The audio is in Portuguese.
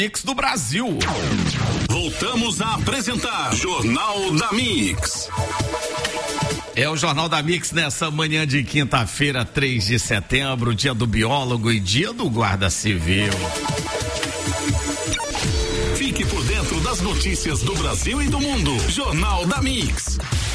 Mix do Brasil. Voltamos a apresentar Jornal da Mix. É o Jornal da Mix nessa manhã de quinta-feira, 3 de setembro, dia do biólogo e dia do guarda civil. Fique por dentro das notícias do Brasil e do mundo. Jornal da Mix.